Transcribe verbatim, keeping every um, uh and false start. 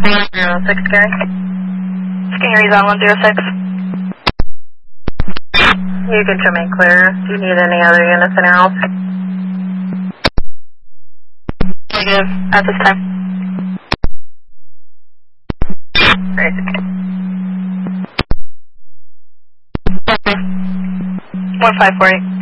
zero six, Gary. Gary's on one zero six. You can show me clear. Do you need any other units in your house? Negative at this time. Great. one five four eight.